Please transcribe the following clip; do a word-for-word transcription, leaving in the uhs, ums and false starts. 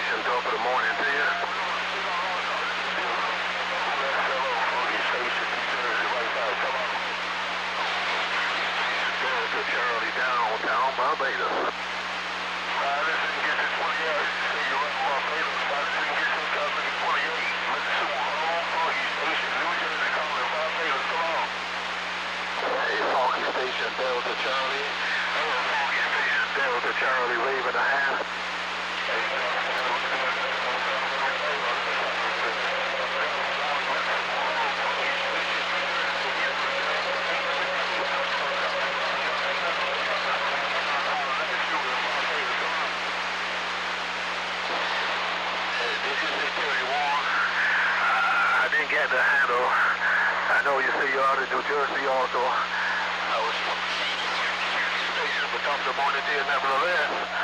Station, top of the morning to you. Hello, Foggy Station, New Jersey, right side, come on. Delta Charlie, downtown Barbados. Pilot didn't get to twenty-eight, say you're right, Barbados. Pilot didn't get to twenty-eight. Mississippi, hello, Foggy Station, New Jersey, calling Barbados, come on. Hey, Foggy Station, Delta Charlie. Hello, Foggy Station, Delta Charlie, wave and a half. I didn't get the handle. I know you say you're out of New Jersey also. I was from the station, but top of the morning there, nevertheless.